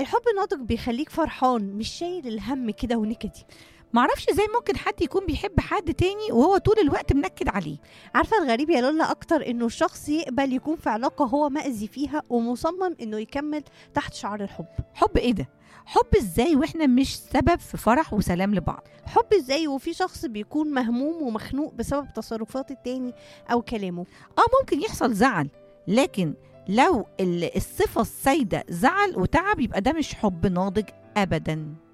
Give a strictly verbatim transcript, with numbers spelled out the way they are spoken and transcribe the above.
الحب الناضج بيخليك فرحان، مش شايل الهم كده ونكدي. معرفش ازاي ممكن حد يكون بيحب حد تاني وهو طول الوقت منكد عليه. عارفه الغريب يا لولا اكتر انه الشخص يقبل يكون في علاقه هو مأذي فيها ومصمم انه يكمل تحت شعار الحب. حب ايه ده؟ حب ازاي واحنا مش سبب في فرح وسلام لبعض؟ حب ازاي وفي شخص بيكون مهموم ومخنوق بسبب تصرفات التاني او كلامه؟ اه ممكن يحصل زعل، لكن لو ال- الصفة السائدة زعل وتعب يبقى ده مش حب ناضج ابدا.